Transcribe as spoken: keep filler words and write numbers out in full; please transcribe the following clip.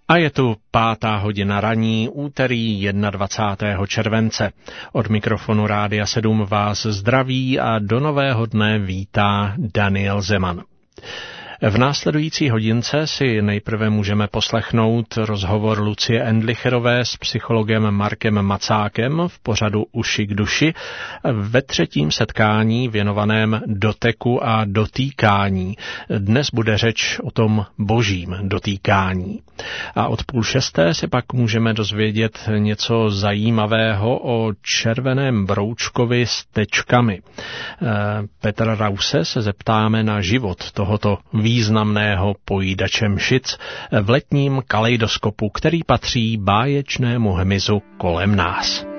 A je tu pátá hodina raní, úterý dvacátého prvního července. Od mikrofonu Rádia sedm vás zdraví a do nového dne vítá Daniel Zeman. V následující hodince si nejprve můžeme poslechnout rozhovor Lucie Endlicherové s psychologem Markem Macákem v pořadu Uši k duši ve třetím setkání věnovaném doteku a dotýkání. Dnes bude řeč o tom božím dotýkání. A od půl šesté si pak můžeme dozvědět něco zajímavého o červeném broučkovi s tečkami. Petra Rause se zeptáme na život tohoto významného pojídače mšic v letním kaleidoskopu, který patří báječnému hmyzu kolem nás.